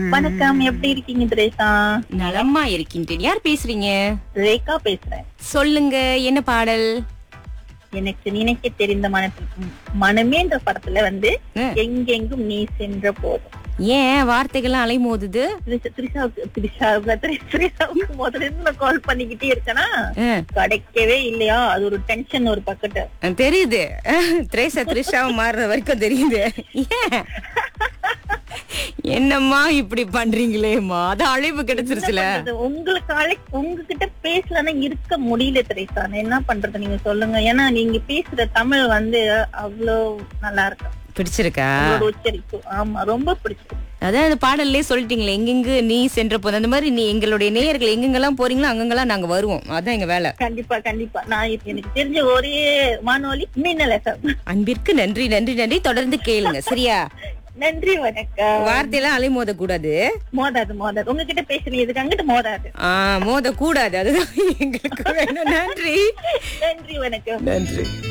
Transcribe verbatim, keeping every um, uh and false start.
வணக்கம், எப்படி இருக்கீங்க திரேசா? நலமா இருக்கின்றேன். யார் பேசுறீங்க? ரேகா பேசுறேன். சொல்லுங்க, என்ன பாடல்? எனக்கு நினைக்க தெரிந்த மனத்தில் மனமேன்ற படத்துல வந்து ம். எங்கெங்கும் நீ சென்ற போதும். ஏன் வார்த்தைகள்லாம் அலைமோதுது? திரிஷா- திரிஷாவுக்கு திரிஷாவுக்கு திரி- திரிஷாவுக்கு முதல்ல இருந்து நான் கால் பண்ணிக்கிட்டே இருக்கேனா, ம், கிடைக்கவே இல்லையா? அது ஒரு டென்ஷன் ஒரு பக்கத்து. தெரியுது. திரேசா த்ரிஷாவை மாறுற வரைக்கும் தெரியுது. ஏன் என்னம்மா இப்படி பண்றீங்களேம்மா? அது அழைப்பு கிடைச்சிருச்சுல. உங்களுக்கு அழை உங்ககிட்ட பேசலன்னா இருக்க முடியல திரேசா. நான் என்ன பண்றது நீங்க சொல்லுங்க. ஏன்னா நீங்க பேசுற தமிழ் வந்து அவ்வளோ நல்லா இருக்கு. பிடிச்சிருக்கா? உங்களோட உச்சரிப்பு ஆமா ரொம்ப பிடிச்சிருக்கு. அதான் அந்த பாடல்லே சொல்லிட்டீங்களே, எங்கெங்கு நீ சென்ற போது. அந்த மாதிரி நீ எங்களுடைய நேயர்கள் எங்கெங்கெல்லாம் போறீங்களோ அங்கெங்கெல்லாம் நாங்க வருவோம். அதான் எங்க வேலை. கண்டிப்பா கண்டிப்பா. நான் இப்ப எனக்கு தெரிஞ்ச ஒரே வானொலி மின்னல் எஃப் எம். அன்பிற்கு நன்றி நன்றி நன்றி. தொடர்ந்து கேளுங்க, சரியா? நன்றி, வணக்கம். வார்த்தையெல்லாம் அலைமோத கூடாது. மோதாது மோதாது. உங்ககிட்ட பேசுறீங்க, இதுக்கு அங்கிட்டு மோதாது. ஆஹ் மோத கூடாது. அதுதான் எங்களுக்கு வேணும். நன்றி நன்றி, வணக்கம். நன்றி.